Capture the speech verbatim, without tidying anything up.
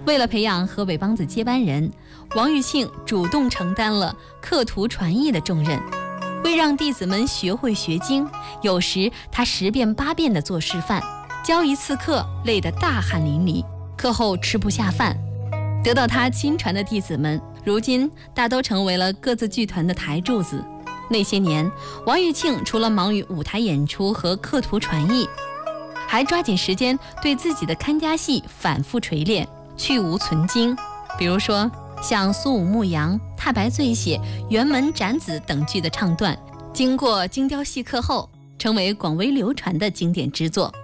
为了培养河北梆子接班人，王玉庆主动承担了刻图传艺的重任。为让弟子们学会学精，有时他十遍八遍地做示范，教一次课累得大汗淋漓，课后吃不下饭。得到他亲传的弟子们，如今大都成为了各自剧团的台柱子。那些年，王玉庆除了忙于舞台演出和刻图传艺，还抓紧时间对自己的看家戏反复锤炼，去无存精。比如说像苏武牧羊、太白醉写、辕门斩子等剧的唱段，经过精雕细刻后，成为广为流传的经典之作。